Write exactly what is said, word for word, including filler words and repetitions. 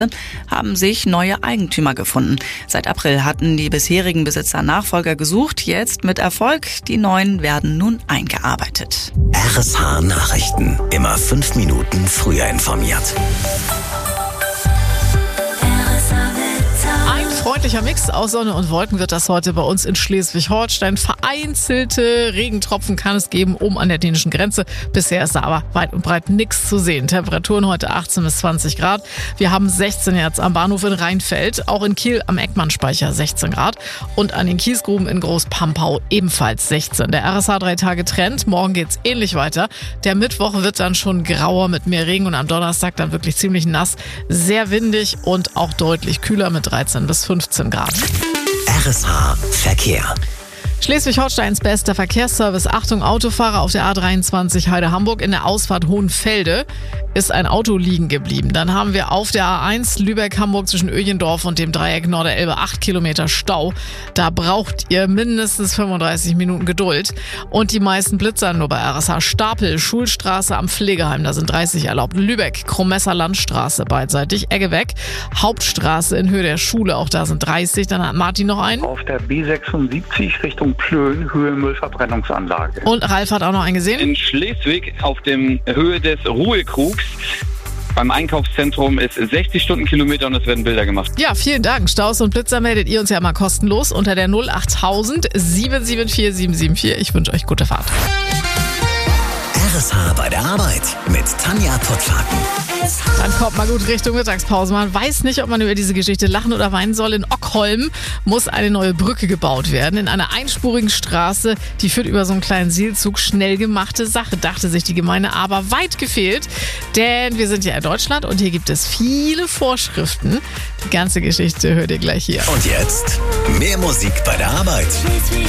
haben sich neue Eigentümer gefunden. Seit April hatten die bisherigen Besitzer Nachfolger gesucht, jetzt mit Erfolg. Die neuen werden nun eingearbeitet. R S H Nachrichten. Immer fünf Minuten früher informiert. Freundlicher Mix aus Sonne und Wolken wird das heute bei uns in Schleswig-Holstein. Vereinzelte Regentropfen kann es geben oben an der dänischen Grenze. Bisher ist da aber weit und breit nichts zu sehen. Temperaturen heute achtzehn bis zwanzig Grad. Wir haben sechzehn jetzt am Bahnhof in Rheinfeld, auch in Kiel am Eckmannspeicher sechzehn Grad und an den Kiesgruben in Großpampau ebenfalls sechzehn. Der R S H drei Tage Trend. Morgen geht's ähnlich weiter. Der Mittwoch wird dann schon grauer mit mehr Regen und am Donnerstag dann wirklich ziemlich nass, sehr windig und auch deutlich kühler mit dreizehn bis fünfzehn Grad. R S H Verkehr. Schleswig-Holsteins bester Verkehrsservice. Achtung, Autofahrer auf der A dreiundzwanzig Heide-Hamburg in der Ausfahrt Hohenfelde ist ein Auto liegen geblieben. Dann haben wir auf der A eins Lübeck-Hamburg zwischen Öjendorf und dem Dreieck Norderelbe acht Kilometer Stau. Da braucht ihr mindestens fünfunddreißig Minuten Geduld. Und die meisten Blitzer nur bei R S H. Stapel, Schulstraße am Pflegeheim, da sind dreißig erlaubt. Lübeck, Kromesser Landstraße beidseitig, Eggebeck, Hauptstraße in Höhe der Schule, auch da sind dreißig. Dann hat Martin noch einen. Auf der B sechsundsiebzig Richtung Plön, Höhe Müllverbrennungsanlage. Und Ralf hat auch noch einen gesehen. In Schleswig auf dem Höhe des Ruhekrugs. Beim Einkaufszentrum ist sechzig Stundenkilometer und es werden Bilder gemacht. Ja, vielen Dank. Staus und Blitzer meldet ihr uns ja mal kostenlos unter der null achttausend sieben sieben vier sieben sieben vier. Ich wünsche euch gute Fahrt. R S H bei der Arbeit mit Tanja Pottfaken. Dann kommt mal gut Richtung Mittagspause. Man weiß nicht, ob man über diese Geschichte lachen oder weinen soll. In Ockholm muss eine neue Brücke gebaut werden. In einer einspurigen Straße, die führt über so einen kleinen Seilzug. Schnell gemachte Sache, dachte sich die Gemeinde, aber weit gefehlt. Denn wir sind ja in Deutschland und hier gibt es viele Vorschriften. Die ganze Geschichte hört ihr gleich hier. Und jetzt mehr Musik bei der Arbeit.